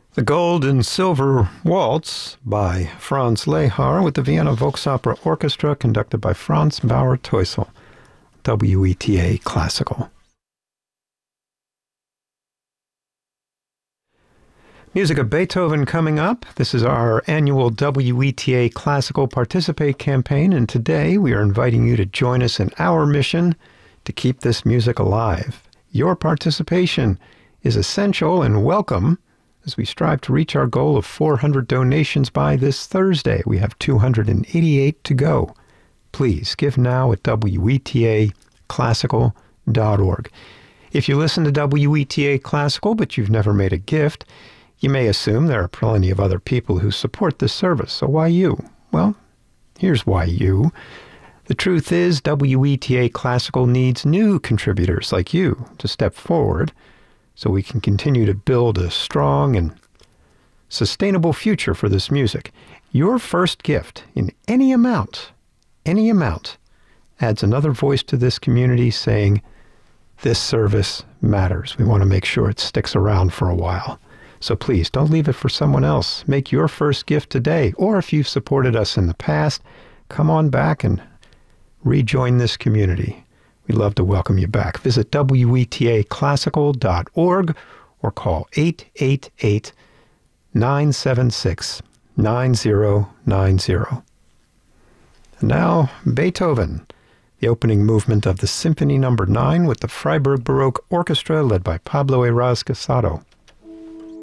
The Gold and Silver Waltz by Franz Lehar with the Vienna Volksopera Orchestra conducted by Franz Bauer-Teusel, WETA Classical. Music of Beethoven coming up. This is our annual WETA Classical Participate campaign, and today we are inviting you to join us in our mission to keep this music alive. Your participation is essential and welcome as we strive to reach our goal of 400 donations by this Thursday. We have 288 to go. Please give now at WETAclassical.org. If you listen to WETA Classical but you've never made a gift, you may assume there are plenty of other people who support this service, so why you? Well, here's why you. The truth is, WETA Classical needs new contributors like you to step forward so we can continue to build a strong and sustainable future for this music. Your first gift in any amount, adds another voice to this community saying, this service matters. We want to make sure it sticks around for a while. So please, don't leave it for someone else. Make your first gift today. Or if you've supported us in the past, come on back and rejoin this community. We'd love to welcome you back. Visit WETAclassical.org or call 888-976-9090. And now, Beethoven, the opening movement of the Symphony No. 9 with the Freiburg Baroque Orchestra led by Pablo Eraz Casado.